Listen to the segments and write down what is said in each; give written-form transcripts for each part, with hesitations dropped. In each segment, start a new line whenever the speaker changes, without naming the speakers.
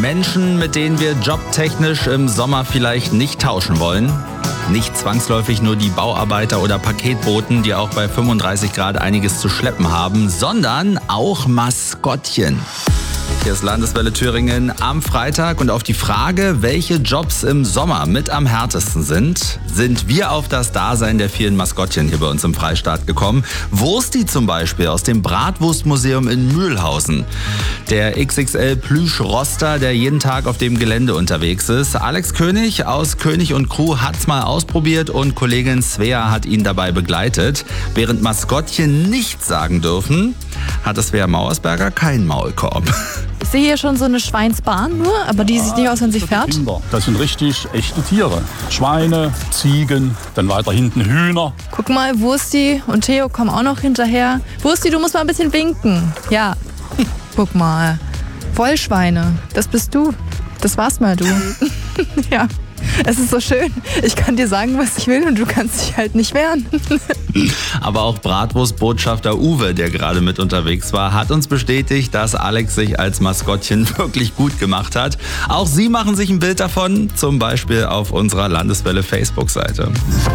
Menschen, mit denen wir jobtechnisch im Sommer vielleicht nicht tauschen wollen. Nicht zwangsläufig nur die Bauarbeiter oder Paketboten, die auch bei 35 Grad einiges zu schleppen haben, sondern auch Maskottchen. Hier ist Landeswelle Thüringen am Freitag und auf die Frage, welche Jobs im Sommer mit am härtesten sind wir auf das Dasein der vielen Maskottchen hier bei uns im Freistaat gekommen. Wursti zum Beispiel aus dem Bratwurstmuseum in Mühlhausen. Der XXL-Plüsch-Roster, der jeden Tag auf dem Gelände unterwegs ist. Alex König aus König & Crew hat's mal ausprobiert und Kollegin Svea hat ihn dabei begleitet. Während Maskottchen nichts sagen dürfen, hat Svea Mauersberger keinen Maulkorb.
Ich sehe hier schon so eine Schweinsbahn nur, aber die sieht nicht aus, wenn sie fährt.
Kinder. Das sind richtig echte Tiere. Schweine, Ziegen, dann weiter hinten Hühner.
Guck mal, Wursti und Theo kommen auch noch hinterher. Wursti, du musst mal ein bisschen winken. Ja, guck mal. Wollschweine, das bist du. Das war's mal, du. Ja, es ist so schön. Ich kann dir sagen, was ich will und du kannst dich halt nicht wehren.
Aber auch Bratwurstbotschafter Uwe, der gerade mit unterwegs war, hat uns bestätigt, dass Alex sich als Maskottchen wirklich gut gemacht hat. Auch Sie machen sich ein Bild davon, zum Beispiel auf unserer Landeswelle Facebook-Seite.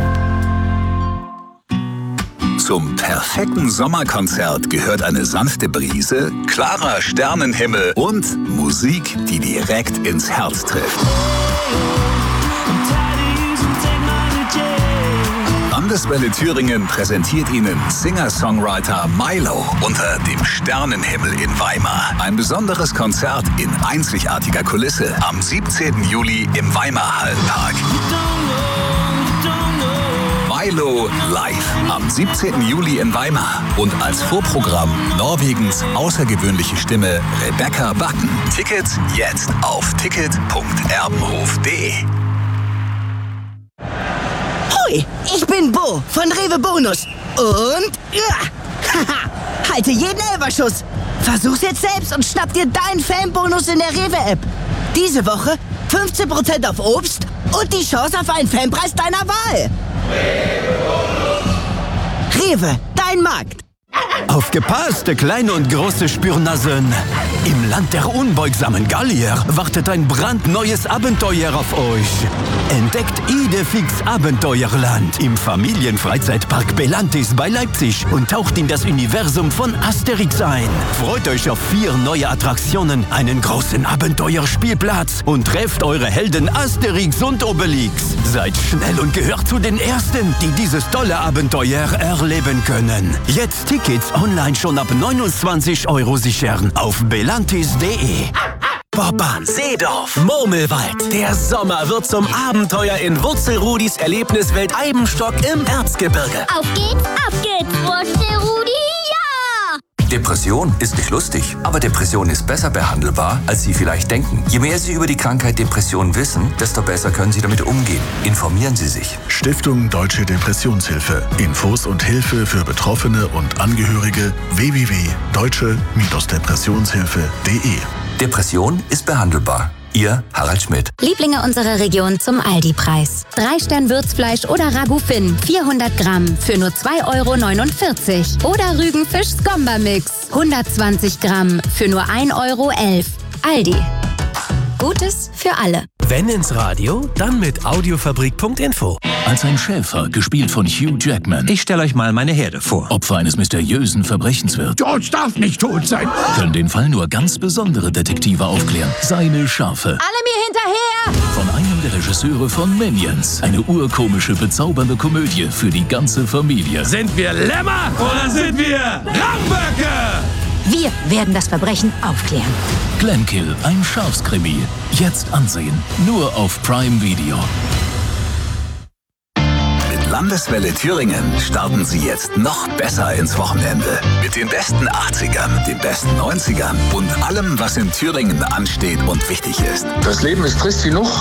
Zum perfekten Sommerkonzert gehört eine sanfte Brise, klarer Sternenhimmel und Musik, die direkt ins Herz trifft. Landeswelle Thüringen präsentiert Ihnen Singer-Songwriter Milo unter dem Sternenhimmel in Weimar. Ein besonderes Konzert in einzigartiger Kulisse am 17. Juli im Weimar Hallenpark. Milo live am 17. Juli in Weimar und als Vorprogramm Norwegens außergewöhnliche Stimme Rebecca Backen. Tickets jetzt auf ticket.erbenhof.de.
Hoi, ich bin Bo von Rewe Bonus und halte jeden Elberschuss. Versuch's jetzt selbst und schnapp dir deinen Fanbonus in der Rewe-App. Diese Woche 15% auf Obst und die Chance auf einen Fanpreis deiner Wahl. Rewe, dein Markt.
Aufgepasst, kleine und große Spürnasen. Im Land der unbeugsamen Gallier wartet ein brandneues Abenteuer auf euch. Entdeckt Idefix Abenteuerland im Familienfreizeitpark Belantis bei Leipzig und taucht in das Universum von Asterix ein. Freut euch auf 4 neue Attraktionen, einen großen Abenteuerspielplatz und trefft eure Helden Asterix und Obelix. Seid schnell und gehört zu den Ersten, die dieses tolle Abenteuer erleben können. Jetzt Tickets online schon ab 29 € sichern auf belantis.de.
Bobbahn, Seedorf, Murmelwald. Der Sommer wird zum Abenteuer in Wurzelrudis Erlebniswelt Eibenstock im Erzgebirge.
Auf geht's, Wurzelrudi, ja!
Depression ist nicht lustig, aber Depression ist besser behandelbar, als Sie vielleicht denken. Je mehr Sie über die Krankheit Depression wissen, desto besser können Sie damit umgehen. Informieren Sie sich.
Stiftung Deutsche Depressionshilfe. Infos und Hilfe für Betroffene und Angehörige www.deutsche-depressionshilfe.de.
Depression ist behandelbar. Ihr Harald Schmidt.
Lieblinge unserer Region zum Aldi-Preis. 3-Stern-Würzfleisch oder Ragout Finn, 400 Gramm für nur 2,49 € Oder Rügenfisch-Skomba-Mix, 120 Gramm für nur 1,11 €. Aldi. Gutes für alle.
Wenn ins Radio, dann mit Audiofabrik.info.
Als ein Schäfer, gespielt von Hugh Jackman.
Ich stelle euch mal meine Herde vor.
Opfer eines mysteriösen Verbrechens wird.
George darf nicht tot sein.
Können den Fall nur ganz besondere Detektive aufklären. Seine Schafe.
Alle mir hinterher!
Von einem der Regisseure von Minions. Eine urkomische, bezaubernde Komödie für die ganze Familie.
Sind wir Lämmer oder sind wir Ramböcke?
Wir werden das Verbrechen aufklären.
Glenkill, ein Schafskrimi. Jetzt ansehen. Nur auf Prime Video.
Mit Landeswelle Thüringen starten Sie jetzt noch besser ins Wochenende. Mit den besten 80ern, den besten 90ern und allem, was in Thüringen ansteht und wichtig ist.
Das Leben ist trist genug.